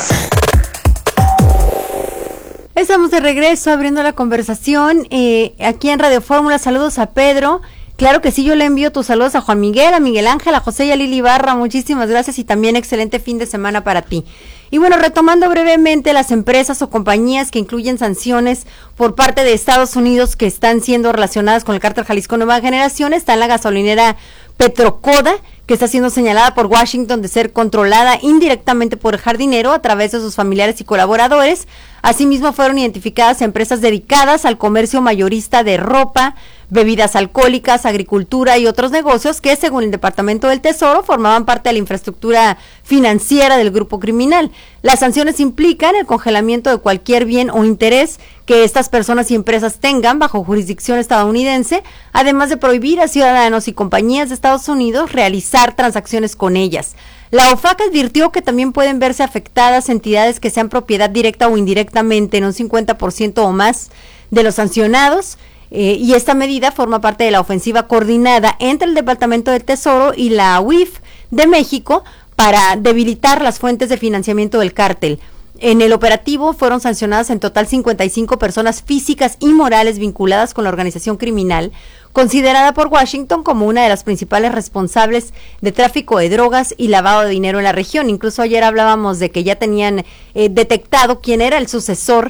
Estamos de regreso abriendo la conversación eh, aquí en Radio Fórmula. Saludos a Pedro. Claro que sí, yo le envío tus saludos a Juan Miguel, a Miguel Ángel, a José y a Lili Barra. Muchísimas gracias y también excelente fin de semana para ti. Y bueno, retomando brevemente, las empresas o compañías que incluyen sanciones por parte de Estados Unidos que están siendo relacionadas con el cártel Jalisco Nueva Generación, está en la gasolinera Petrocoda, que está siendo señalada por Washington de ser controlada indirectamente por el Jardinero a través de sus familiares y colaboradores. Asimismo, fueron identificadas empresas dedicadas al comercio mayorista de ropa, bebidas alcohólicas, agricultura y otros negocios que, según el Departamento del Tesoro, formaban parte de la infraestructura financiera del grupo criminal. Las sanciones implican el congelamiento de cualquier bien o interés que estas personas y empresas tengan bajo jurisdicción estadounidense, además de prohibir a ciudadanos y compañías de Estados Unidos realizar transacciones con ellas. La O F A C advirtió que también pueden verse afectadas entidades que sean propiedad directa o indirectamente en un cincuenta por ciento o más de los sancionados. Eh, y esta medida forma parte de la ofensiva coordinada entre el Departamento del Tesoro y la U I F de México para debilitar las fuentes de financiamiento del cártel. En el operativo fueron sancionadas en total cincuenta y cinco personas físicas y morales vinculadas con la organización criminal, considerada por Washington como una de las principales responsables de tráfico de drogas y lavado de dinero en la región. Incluso ayer hablábamos de que ya tenían eh, detectado quién era el sucesor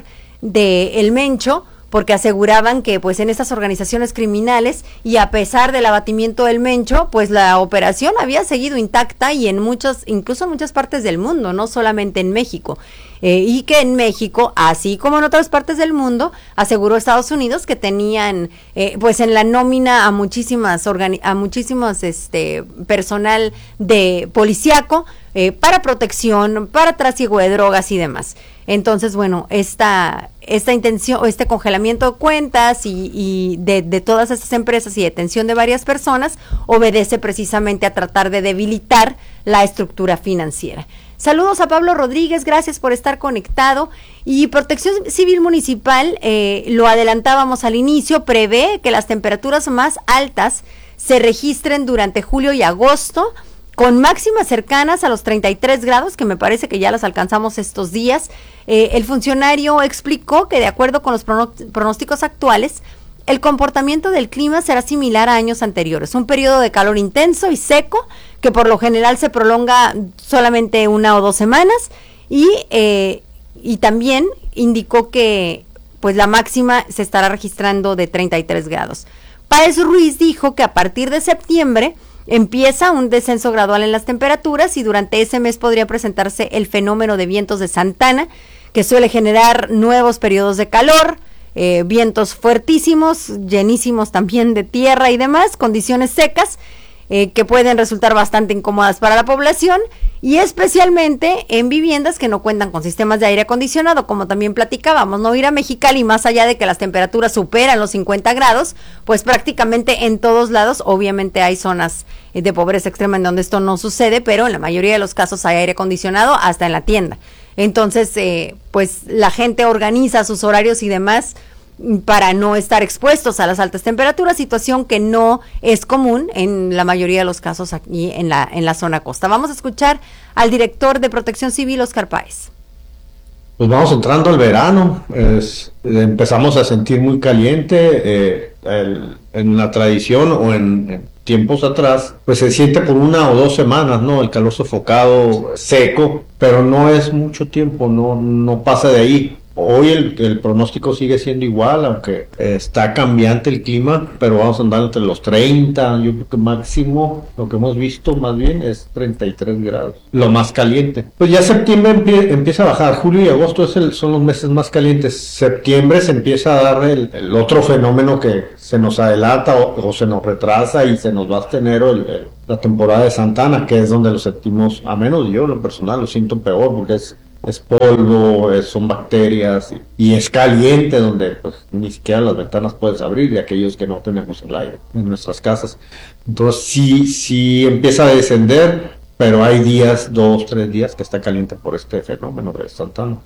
de El Mencho, porque aseguraban que pues en estas organizaciones criminales, y a pesar del abatimiento del Mencho, pues la operación había seguido intacta y en muchos, incluso en muchas partes del mundo, no solamente en México. Eh, y que en México, así como en otras partes del mundo, aseguró Estados Unidos que tenían eh, pues en la nómina a muchísimas organi- a muchísimos este personal de policíaco eh, para protección, para trasiego de drogas y demás. Entonces, bueno, esta esta intención o este congelamiento de cuentas y, y de, de todas estas empresas y detención de varias personas obedece precisamente a tratar de debilitar la estructura financiera. Saludos a Pablo Rodríguez, gracias por estar conectado. Y Protección Civil Municipal, eh, lo adelantábamos al inicio, prevé que las temperaturas más altas se registren durante julio y agosto, con máximas cercanas a los treinta y tres grados, que me parece que ya las alcanzamos estos días. Eh, el funcionario explicó que de acuerdo con los pronósticos actuales, el comportamiento del clima será similar a años anteriores, un periodo de calor intenso y seco que por lo general se prolonga solamente una o dos semanas y, eh, y también indicó que pues la máxima se estará registrando de treinta y tres grados. Páez Ruiz dijo que a partir de septiembre empieza un descenso gradual en las temperaturas y durante ese mes podría presentarse el fenómeno de vientos de Santana, que suele generar nuevos periodos de calor, eh, vientos fuertísimos, llenísimos también de tierra y demás, condiciones secas eh, que pueden resultar bastante incómodas para la población y especialmente en viviendas que no cuentan con sistemas de aire acondicionado, como también platicábamos, no ir a Mexicali, más allá de que las temperaturas superan los cincuenta grados, pues prácticamente en todos lados, obviamente hay zonas de pobreza extrema en donde esto no sucede, pero en la mayoría de los casos hay aire acondicionado hasta en la tienda. Entonces, eh, pues la gente organiza sus horarios y demás para no estar expuestos a las altas temperaturas, situación que no es común en la mayoría de los casos aquí en la en la zona costa. Vamos a escuchar al director de Protección Civil, Oscar Páez. Pues vamos entrando al verano, es, empezamos a sentir muy caliente, eh, el, en la tradición o en, en tiempos atrás, pues se siente por una o dos semanas, ¿no? El calor sofocado, seco, pero no es mucho tiempo, no, no pasa de ahí. Hoy el, el pronóstico sigue siendo igual, aunque eh, está cambiante el clima, pero vamos a andar entre los treinta, yo creo que máximo, lo que hemos visto más bien es treinta y tres grados, lo más caliente. Pues ya septiembre empie, empieza a bajar, julio y agosto es el, son los meses más calientes, septiembre se empieza a dar el, el otro fenómeno que se nos adelanta o, o se nos retrasa y se nos va a tener el, el, la temporada de Santana, que es donde lo sentimos, a menos yo en lo personal lo siento peor porque es es polvo, es, son bacterias y, y es caliente donde pues ni siquiera las ventanas puedes abrir de aquellos que no tenemos el aire en nuestras casas. Entonces sí, sí empieza a descender, pero hay días, dos, tres días que está caliente por este fenómeno de Santana.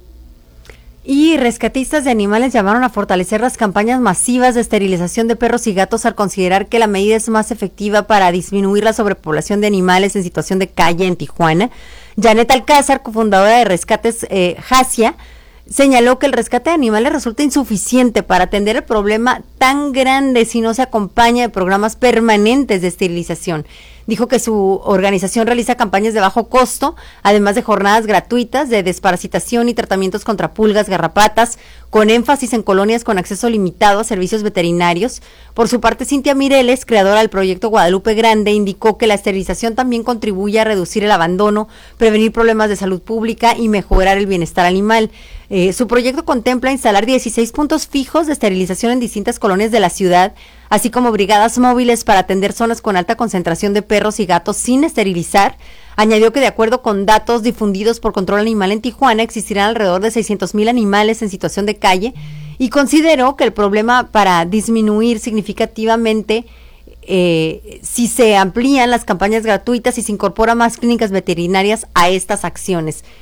Y rescatistas de animales llamaron a fortalecer las campañas masivas de esterilización de perros y gatos al considerar que la medida es más efectiva para disminuir la sobrepoblación de animales en situación de calle en Tijuana. Janet Alcázar, cofundadora de Rescates eh, Jasia, señaló que el rescate de animales resulta insuficiente para atender el problema tan grande si no se acompaña de programas permanentes de esterilización. Dijo que su organización realiza campañas de bajo costo, además de jornadas gratuitas de desparasitación y tratamientos contra pulgas, garrapatas, con énfasis en colonias con acceso limitado a servicios veterinarios. Por su parte, Cintia Mireles, creadora del proyecto Guadalupe Grande, indicó que la esterilización también contribuye a reducir el abandono, prevenir problemas de salud pública y mejorar el bienestar animal. Eh, su proyecto contempla instalar dieciséis puntos fijos de esterilización en distintas colonias de la ciudad, así como brigadas móviles para atender zonas con alta concentración de perros y gatos sin esterilizar. Añadió que de acuerdo con datos difundidos por Control Animal en Tijuana, existirán alrededor de seiscientos mil animales en situación de calle y consideró que el problema para disminuir significativamente eh, si se amplían las campañas gratuitas y se incorporan más clínicas veterinarias a estas acciones.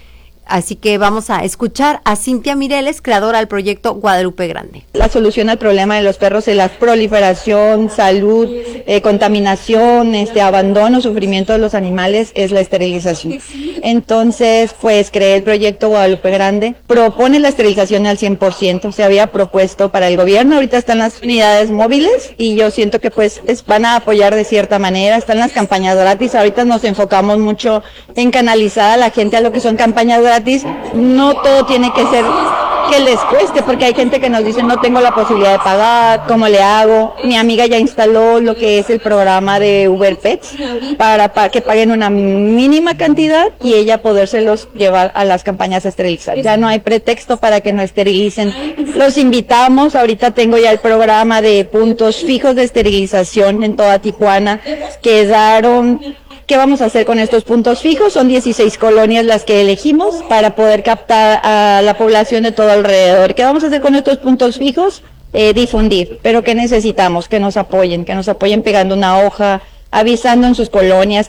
Así que vamos a escuchar a Cintia Mireles, creadora del proyecto Guadalupe Grande. La solución al problema de los perros es la proliferación, salud, eh, contaminación, este abandono, sufrimiento de los animales, es la esterilización. Entonces, pues creé el proyecto Guadalupe Grande, propone la esterilización al cien por ciento, se había propuesto para el gobierno, ahorita están las unidades móviles y yo siento que pues es, van a apoyar de cierta manera, están las campañas gratis, ahorita nos enfocamos mucho en canalizar a la gente a lo que son campañas gratis. No todo tiene que ser que les cueste, porque hay gente que nos dice no tengo la posibilidad de pagar, ¿cómo le hago? Mi amiga ya instaló lo que es el programa de Uber Pets para, para que paguen una mínima cantidad y ella podérselos llevar a las campañas a esterilizar. Ya no hay pretexto para que no esterilicen. Los invitamos, ahorita tengo ya el programa de puntos fijos de esterilización en toda Tijuana. Quedaron... ¿Qué vamos a hacer con estos puntos fijos? Son dieciséis colonias las que elegimos para poder captar a la población de todo alrededor. ¿Qué vamos a hacer con estos puntos fijos? Eh, difundir. ¿Pero qué necesitamos? Que nos apoyen, que nos apoyen pegando una hoja, avisando en sus colonias.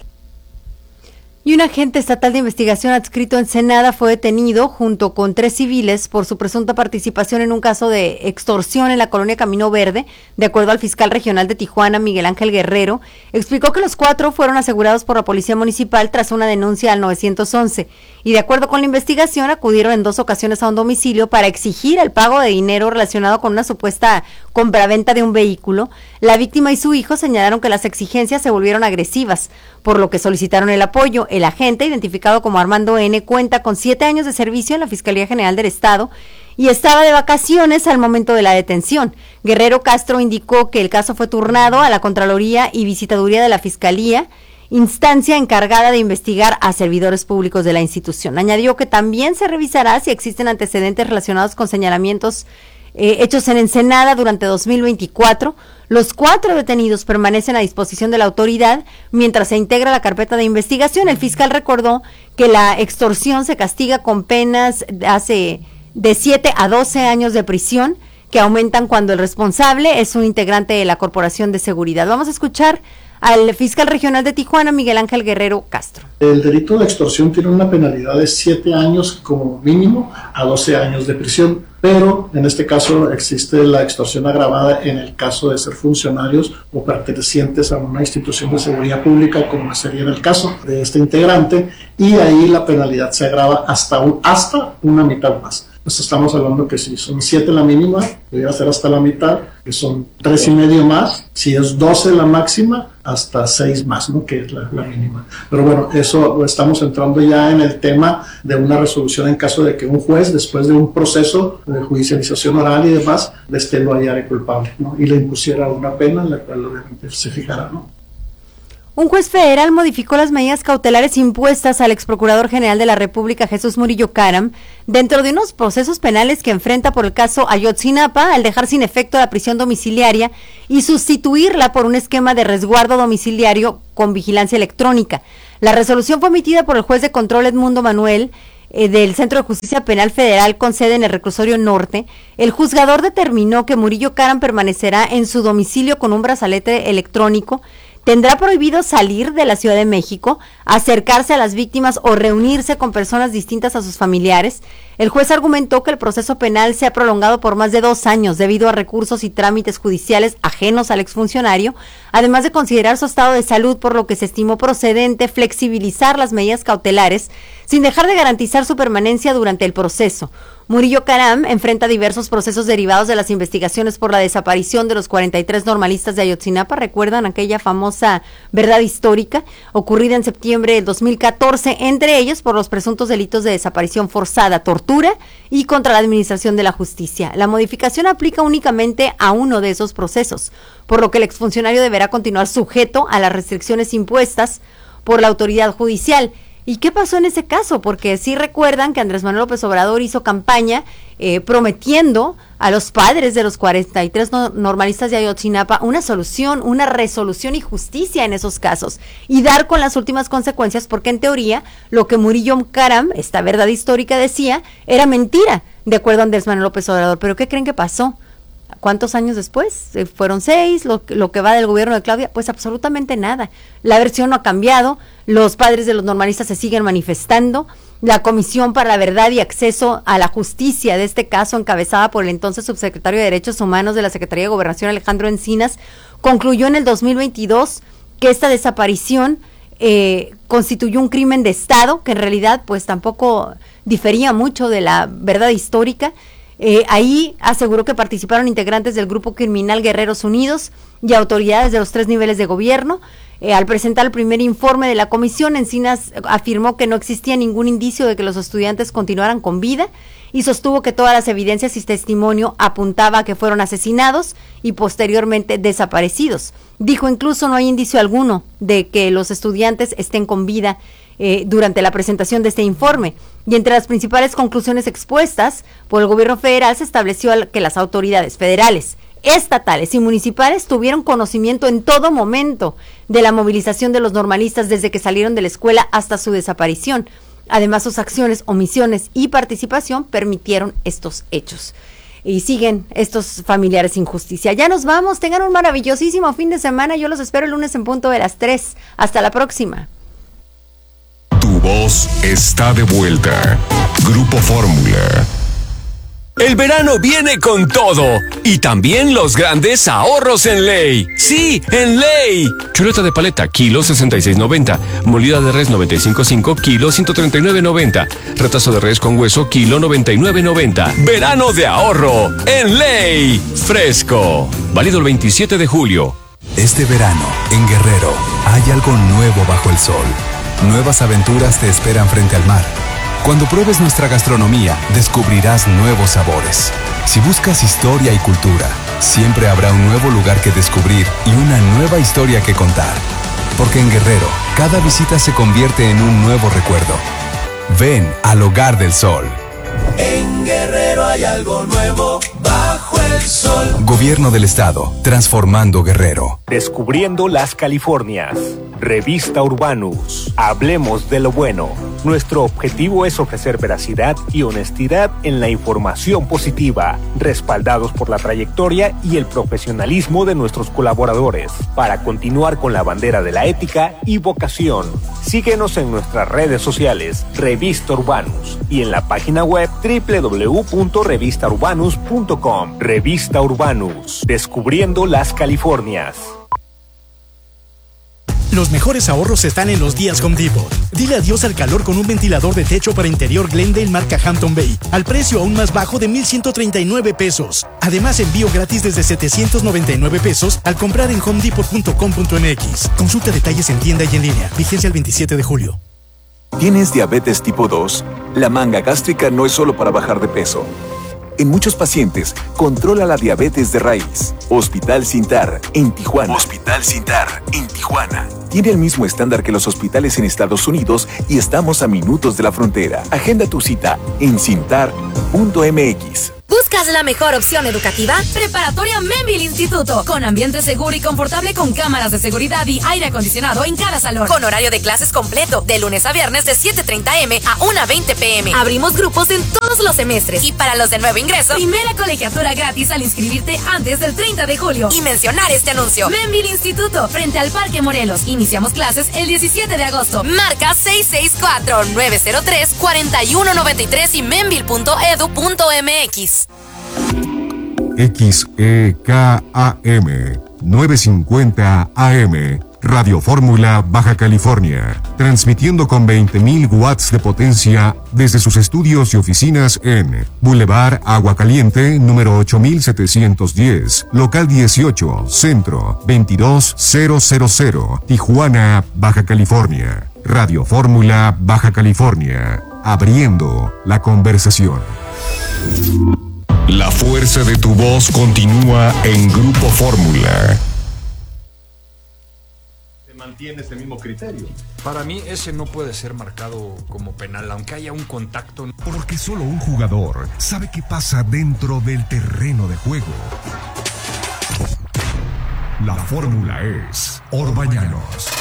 Y un agente estatal de investigación adscrito a Ensenada fue detenido junto con tres civiles por su presunta participación en un caso de extorsión en la colonia Camino Verde. De acuerdo al fiscal regional de Tijuana, Miguel Ángel Guerrero, explicó que los cuatro fueron asegurados por la policía municipal tras una denuncia al nueve once. Y de acuerdo con la investigación, acudieron en dos ocasiones a un domicilio para exigir el pago de dinero relacionado con una supuesta compraventa de un vehículo. La víctima y su hijo señalaron que las exigencias se volvieron agresivas, por lo que solicitaron el apoyo. El agente, identificado como Armando N., cuenta con siete años de servicio en la Fiscalía General del Estado y estaba de vacaciones al momento de la detención. Guerrero Castro indicó que el caso fue turnado a la Contraloría y Visitaduría de la Fiscalía, instancia encargada de investigar a servidores públicos de la institución. Añadió que también se revisará si existen antecedentes relacionados con señalamientos eh, hechos en Ensenada durante dos mil veinticuatro. Los cuatro detenidos permanecen a disposición de la autoridad mientras se integra la carpeta de investigación. El fiscal recordó que la extorsión se castiga con penas hace de siete a doce años de prisión, que aumentan cuando el responsable es un integrante de la Corporación de Seguridad. Vamos a escuchar al fiscal regional de Tijuana, Miguel Ángel Guerrero Castro. El delito de extorsión tiene una penalidad de siete años como mínimo a doce años de prisión, pero en este caso existe la extorsión agravada en el caso de ser funcionarios o pertenecientes a una institución de seguridad pública, como sería en el caso de este integrante, y ahí la penalidad se agrava hasta, un, hasta una mitad más. Pues estamos hablando que si son siete la mínima, podría ser hasta la mitad, que son tres y medio más, si es doce la máxima, hasta seis más, ¿no? Que es la, la mínima. Pero bueno, eso estamos entrando ya en el tema de una resolución en caso de que un juez, después de un proceso de judicialización oral y demás, este lo hallara culpable, ¿no? Y le impusiera una pena en la cual obviamente se fijará, ¿no? Un juez federal modificó las medidas cautelares impuestas al exprocurador general de la República, Jesús Murillo Caram, dentro de unos procesos penales que enfrenta por el caso Ayotzinapa, al dejar sin efecto la prisión domiciliaria y sustituirla por un esquema de resguardo domiciliario con vigilancia electrónica. La resolución fue emitida por el juez de control Edmundo Manuel, eh, del Centro de Justicia Penal Federal con sede en el Reclusorio Norte. El juzgador determinó que Murillo Caram permanecerá en su domicilio con un brazalete electrónico. Tendrá prohibido salir de la Ciudad de México, acercarse a las víctimas o reunirse con personas distintas a sus familiares. El juez argumentó que el proceso penal se ha prolongado por más de dos años debido a recursos y trámites judiciales ajenos al exfuncionario, además de considerar su estado de salud, por lo que se estimó procedente flexibilizar las medidas cautelares sin dejar de garantizar su permanencia durante el proceso. Murillo Caram enfrenta diversos procesos derivados de las investigaciones por la desaparición de los cuarenta y tres normalistas de Ayotzinapa. ¿Recuerdan aquella famosa verdad histórica ocurrida en septiembre del dos mil catorce? Entre ellos por los presuntos delitos de desaparición forzada, tortura y contra la administración de la justicia. La modificación aplica únicamente a uno de esos procesos, por lo que el exfuncionario deberá continuar sujeto a las restricciones impuestas por la autoridad judicial. ¿Y qué pasó en ese caso? Porque sí recuerdan que Andrés Manuel López Obrador hizo campaña eh, prometiendo a los padres de los cuarenta y tres no, normalistas de Ayotzinapa una solución, una resolución y justicia en esos casos, y dar con las últimas consecuencias, porque en teoría lo que Murillo Caram, esta verdad histórica, decía era mentira, de acuerdo a Andrés Manuel López Obrador. ¿Pero qué creen que pasó? ¿Cuántos años después? ¿Fueron seis? Lo, lo que va del gobierno de Claudia, pues absolutamente nada. La versión no ha cambiado, los padres de los normalistas se siguen manifestando, La Comisión para la Verdad y Acceso a la Justicia de este caso, encabezada por el entonces subsecretario de Derechos Humanos de la Secretaría de Gobernación, Alejandro Encinas, concluyó en el dos mil veintidós que esta desaparición eh, constituyó un crimen de Estado, que en realidad pues tampoco difería mucho de la verdad histórica. Eh, ahí aseguró que participaron integrantes del grupo criminal Guerreros Unidos y autoridades de los tres niveles de gobierno. Eh, al presentar el primer informe de la comisión, Encinas afirmó que no existía ningún indicio de que los estudiantes continuaran con vida y sostuvo que todas las evidencias y testimonio apuntaba a que fueron asesinados y posteriormente desaparecidos. Dijo incluso no hay indicio alguno de que los estudiantes estén con vida eh, durante la presentación de este informe. Y entre las principales conclusiones expuestas por el gobierno federal se estableció que las autoridades federales, estatales y municipales tuvieron conocimiento en todo momento de la movilización de los normalistas desde que salieron de la escuela hasta su desaparición. Además, sus acciones, omisiones y participación permitieron estos hechos. Y siguen estos familiares sin justicia. Ya nos vamos, tengan un maravillosísimo fin de semana. Yo los espero el lunes en punto de las tres. Hasta la próxima. Tu voz está de vuelta. Grupo Fórmula. El verano viene con todo y también los grandes ahorros en Ley. Sí, en Ley. Chuleta de paleta, kilo sesenta y seis noventa. Molida de res noventa y cinco punto cinco, kilo ciento treinta y nueve noventa. Retazo de res con hueso, kilo noventa y nueve noventa. Verano de ahorro en Ley. Fresco. Válido el veintisiete de julio. Este verano, en Guerrero, hay algo nuevo bajo el sol. Nuevas aventuras te esperan frente al mar. Cuando pruebes nuestra gastronomía, descubrirás nuevos sabores. Si buscas historia y cultura, siempre habrá un nuevo lugar que descubrir y una nueva historia que contar. Porque en Guerrero, cada visita se convierte en un nuevo recuerdo. Ven al Hogar del Sol. En Guerrero hay algo nuevo bajo el sol. Gobierno del Estado, transformando Guerrero. Descubriendo las Californias. Revista Urbanus. Hablemos de lo bueno. Nuestro objetivo es ofrecer veracidad y honestidad en la información positiva, respaldados por la trayectoria y el profesionalismo de nuestros colaboradores, para continuar con la bandera de la ética y vocación. Síguenos en nuestras redes sociales, Revista Urbanus, y en la página web doble u doble u doble u punto revista urbanus punto com. Revista Urbanus. Descubriendo las Californias. Los mejores ahorros están en los días Home Depot. Dile adiós al calor con un ventilador de techo para interior Glendale marca Hampton Bay, al precio aún más bajo de mil ciento treinta y nueve pesos. Además, envío gratis desde setecientos noventa y nueve pesos al comprar en home depot punto com punto m x. Consulta detalles en tienda y en línea. Vigencia el veintisiete de julio. ¿Tienes diabetes tipo dos? La manga gástrica no es solo para bajar de peso. En muchos pacientes, controla la diabetes de raíz. Hospital Sintar, en Tijuana. Hospital Sintar, en Tijuana. Tiene el mismo estándar que los hospitales en Estados Unidos y estamos a minutos de la frontera. Agenda tu cita en sintar punto m x. ¿Buscas la mejor opción educativa? Preparatoria Memville Instituto, con ambiente seguro y confortable con cámaras de seguridad y aire acondicionado en cada salón. Con horario de clases completo, de lunes a viernes de siete treinta eme a una veinte pe eme. Abrimos grupos en todos los semestres y para los de nuevo ingreso, primera colegiatura gratis al inscribirte antes del treinta de julio. Y mencionar este anuncio. Memville Instituto, frente al Parque Morelos. Iniciamos clases el diecisiete de agosto. Marca seis seis cuatro, nueve cero tres, cuatro uno nueve tres y memville punto edu punto m x. X E K A M novecientos cincuenta A M, Radio Fórmula, Baja California, transmitiendo con veinte mil watts de potencia desde sus estudios y oficinas en Boulevard Agua Caliente, número ocho mil setecientos diez, local dieciocho, Centro, veintidós mil, Tijuana, Baja California. Radio Fórmula, Baja California, abriendo la conversación. La fuerza de tu voz continúa en Grupo Fórmula. Se mantiene ese mismo criterio. Para mí ese no puede ser marcado como penal, aunque haya un contacto. Porque solo un jugador sabe qué pasa dentro del terreno de juego. La fórmula es Orbañanos.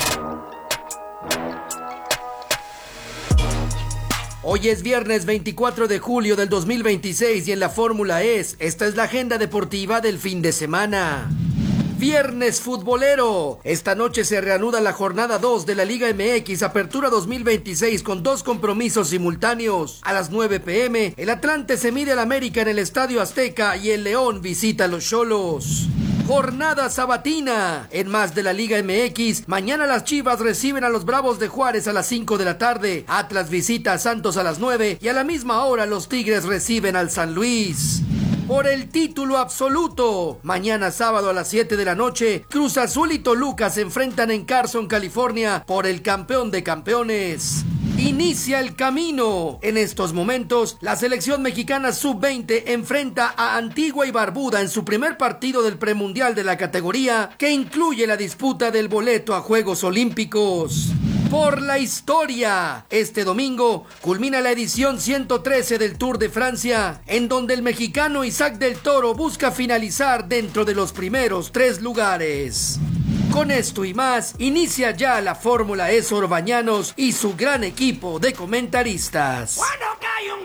Hoy es viernes veinticuatro de julio del dos mil veintiséis y en la fórmula es, esta es la agenda deportiva del fin de semana. Viernes futbolero. Esta noche se reanuda la jornada dos de la Liga M X Apertura dos mil veintiséis con dos compromisos simultáneos. A las nueve pe eme, el Atlante se mide al América en el Estadio Azteca y el León visita a los Xolos. Jornada sabatina. En más de la Liga M X, mañana las Chivas reciben a los Bravos de Juárez a las cinco de la tarde. Atlas visita a Santos a las nueve y a la misma hora los Tigres reciben al San Luis. Por el título absoluto, mañana sábado a las siete de la noche, Cruz Azul y Toluca se enfrentan en Carson, California, por el campeón de campeones. Inicia el camino. En estos momentos, la selección mexicana sub veinte enfrenta a Antigua y Barbuda en su primer partido del premundial de la categoría, que incluye la disputa del boleto a Juegos Olímpicos. Por la historia, este domingo culmina la edición ciento trece del Tour de Francia, en donde el mexicano Isaac del Toro busca finalizar dentro de los primeros tres lugares. Con esto y más, inicia ya la Fórmula E Sor Bañanos y su gran equipo de comentaristas. Bueno,